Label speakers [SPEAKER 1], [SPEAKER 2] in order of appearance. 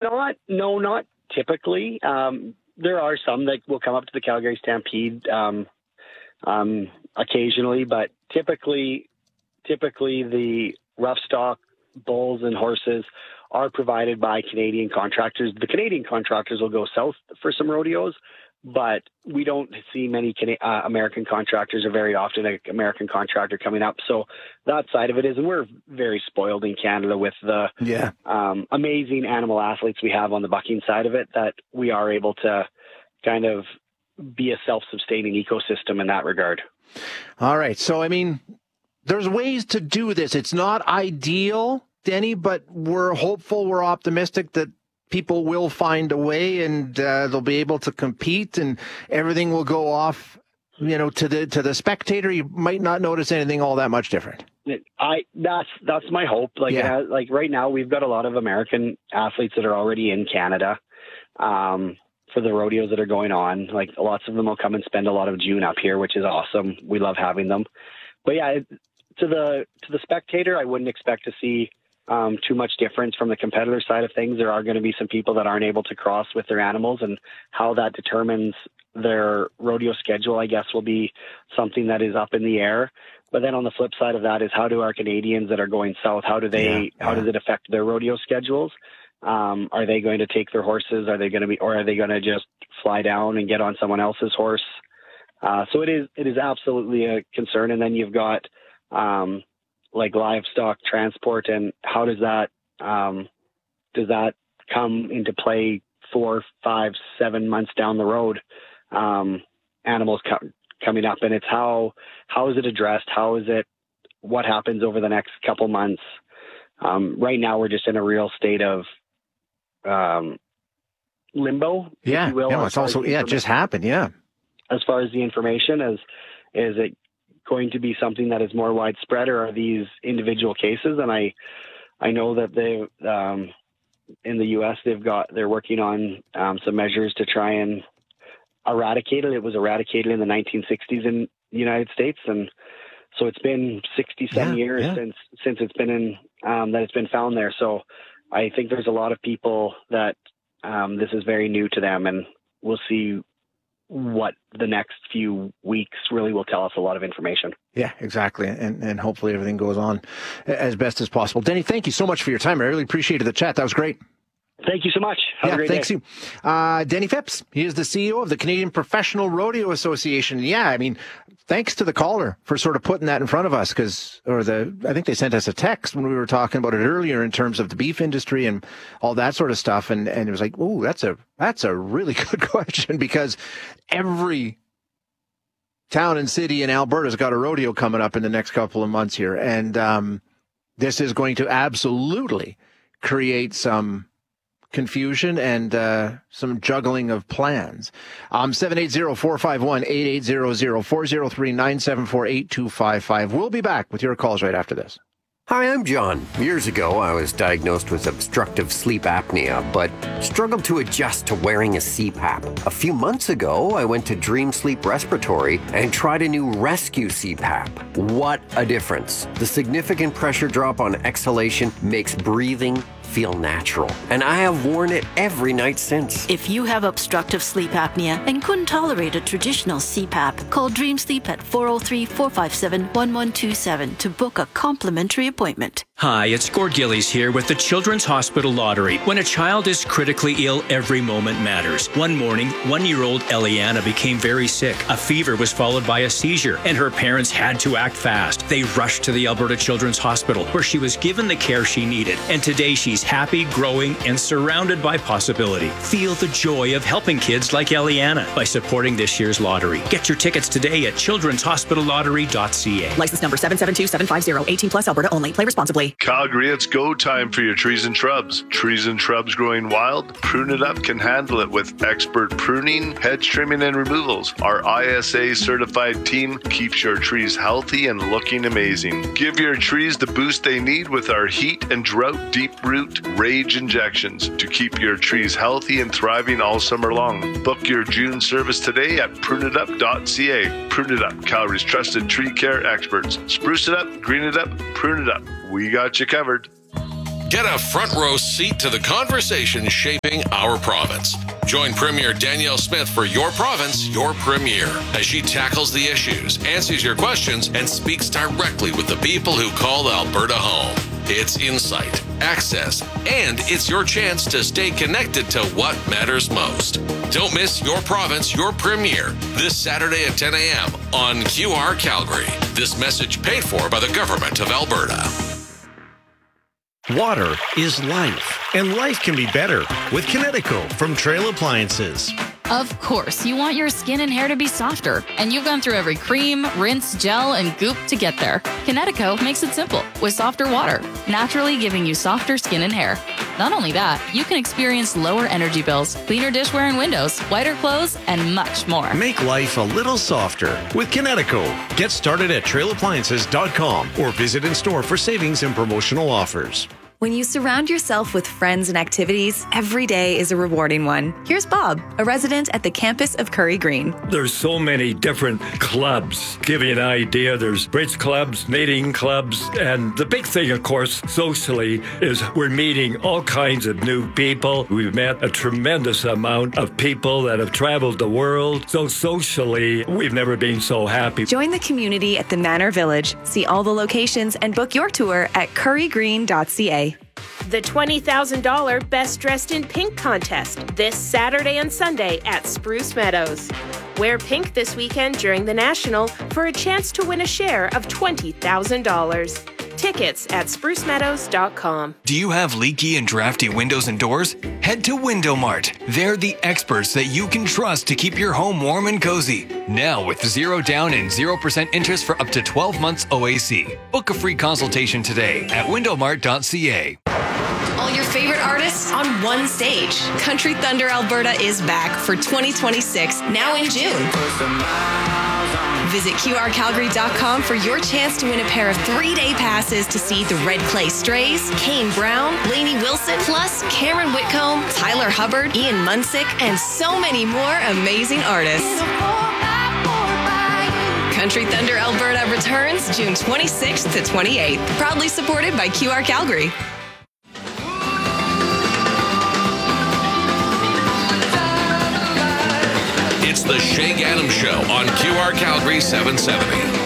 [SPEAKER 1] Not typically. There are some that will come up to the Calgary Stampede occasionally, but typically the rough stock bulls and horses are provided by Canadian contractors. The Canadian contractors will go south for some rodeos, but we don't see many American contractors, or very often an American contractor coming up. So that side of it is, and we're very spoiled in Canada with the amazing animal athletes we have on the bucking side of it, that we are able to kind of be a self-sustaining ecosystem in that regard.
[SPEAKER 2] All right. So, I mean, there's ways to do this. It's not ideal, Denny, but we're hopeful, we're optimistic that people will find a way, and they'll be able to compete, and everything will go off, to the spectator. You might not notice anything all that much different.
[SPEAKER 1] That's my hope. Like right now, we've got a lot of American athletes that are already in Canada for the rodeos that are going on. Like, lots of them will come and spend a lot of June up here, which is awesome. We love having them. But yeah, to the spectator, I wouldn't expect to see too much difference from the competitor side of things. There are going to be some people that aren't able to cross with their animals, and how that determines their rodeo schedule, I guess, will be something that is up in the air. But then on the flip side of that is, how do our Canadians that are going south, how does it affect their rodeo schedules? Are they going to take their horses? Or are they going to just fly down and get on someone else's horse? So it is absolutely a concern. And then you've got, like, livestock transport, and how does that come into play 4, 5, 7 months down the road? Animals coming up, and it's how is it addressed? What happens over the next couple months? Right now, we're just in a real state of limbo.
[SPEAKER 2] Yeah,
[SPEAKER 1] if you will,
[SPEAKER 2] it's also it just happened. Yeah,
[SPEAKER 1] as far as the information, is it going to be something that is more widespread, or are these individual cases? And I know that they in the U.S. they're working on some measures to try and eradicate it. It was eradicated in the 1960s in the United States, and so it's been 67 years since it's been in that it's been found there. So I think there's a lot of people that this is very new to them, and we'll see what the next few weeks really will tell us a lot of information.
[SPEAKER 2] Yeah, exactly. And hopefully everything goes on as best as possible. Denny, thank you so much for your time. I really appreciated the chat. That was great.
[SPEAKER 1] Thank you so much. Have a great
[SPEAKER 2] thanks
[SPEAKER 1] day.
[SPEAKER 2] You. Denny Phipps, he is the CEO of the Canadian Professional Rodeo Association. Yeah, I mean, thanks to the caller for sort of putting that in front of us, I think they sent us a text when we were talking about it earlier in terms of the beef industry and all that sort of stuff. And it was like, ooh, that's a really good question, because every town and city in Alberta's got a rodeo coming up in the next couple of months here. And this is going to absolutely create some confusion and some juggling of plans. 780-451-8800, 403-974-8255. We'll be back with your calls right after this.
[SPEAKER 3] Hi, I'm John. Years ago, I was diagnosed with obstructive sleep apnea, but struggled to adjust to wearing a CPAP. A few months ago, I went to Dream Sleep Respiratory and tried a new Rescue CPAP. What a difference. The significant pressure drop on exhalation makes breathing feel natural, and I have worn it every night since.
[SPEAKER 4] If you have obstructive sleep apnea and couldn't tolerate a traditional CPAP, call Dream Sleep at 403-457-1127 to book a complimentary appointment.
[SPEAKER 5] Hi, it's Gord Gillies here with the Children's Hospital Lottery. When a child is critically ill, every moment matters. One morning, 1-year-old Eliana became very sick. A fever was followed by a seizure, and her parents had to act fast. They rushed to the Alberta Children's Hospital, where she was given the care she needed. And today she's happy, growing, and surrounded by possibility. Feel the joy of helping kids like Eliana by supporting this year's lottery. Get your tickets today at childrenshospitallottery.ca.
[SPEAKER 6] License number 772750, 18 plus, Alberta only. Play responsibly.
[SPEAKER 7] Calgary, it's go time for your trees and shrubs. Trees and shrubs growing wild? Prune It Up can handle it with expert pruning, hedge trimming, and removals. Our ISA certified team keeps your trees healthy and looking amazing. Give your trees the boost they need with our heat and drought deep root rage injections to keep your trees healthy and thriving all summer long. Book your June service today at pruneitup.ca. Prune It Up, Calgary's trusted tree care experts. Spruce it up, green it up, prune it up. We got you covered.
[SPEAKER 8] Get a front row seat to the conversation shaping our province. Join Premier Danielle Smith for Your Province, Your Premier, as she tackles the issues, answers your questions, and speaks directly with the people who call Alberta home. It's insight, access, and it's your chance to stay connected to what matters most. Don't miss Your Province, Your Premier this Saturday at 10 a.m. on QR Calgary. This message paid for by the Government of Alberta.
[SPEAKER 9] Water is life, and life can be better with Kinetico from Trail Appliances.
[SPEAKER 10] Of course, you want your skin and hair to be softer, and you've gone through every cream, rinse, gel, and goop to get there. Kinetico makes it simple with softer water, naturally giving you softer skin and hair. Not only that, you can experience lower energy bills, cleaner dishware and windows, whiter clothes, and much more.
[SPEAKER 9] Make life a little softer with Kinetico. Get started at trailappliances.com or visit in store for savings and promotional offers.
[SPEAKER 11] When you surround yourself with friends and activities, every day is a rewarding one. Here's Bob, a resident at the campus of Curry Green.
[SPEAKER 12] There's so many different clubs. Give you an idea, there's bridge clubs, knitting clubs, and the big thing, of course, socially, is we're meeting all kinds of new people. We've met a tremendous amount of people that have traveled the world. So socially, we've never been so happy.
[SPEAKER 11] Join the community at the Manor Village. See all the locations and book your tour at currygreen.ca.
[SPEAKER 13] The $20,000 Best Dressed in Pink contest this Saturday and Sunday at Spruce Meadows. Wear pink this weekend during the National for a chance to win a share of $20,000. Tickets at sprucemeadows.com.
[SPEAKER 14] Do you have leaky and drafty windows and doors? Head to Window Mart. They're the experts that you can trust to keep your home warm and cozy. Now with 0 down and 0% interest for up to 12 months OAC. Book a free consultation today at windowmart.ca.
[SPEAKER 6] All your favorite artists on one stage. Country Thunder Alberta is back for 2026, now in June. Visit QRCalgary.com for your chance to win a pair of 3-day passes to see the Red Clay Strays, Kane Brown, Lainey Wilson, plus Cameron Whitcomb, Tyler Hubbard, Ian Munsick, and so many more amazing artists. Country Thunder Alberta returns June 26th to 28th. Proudly supported by QR Calgary.
[SPEAKER 8] It's the Shay Gaddam Show on QR Calgary 770.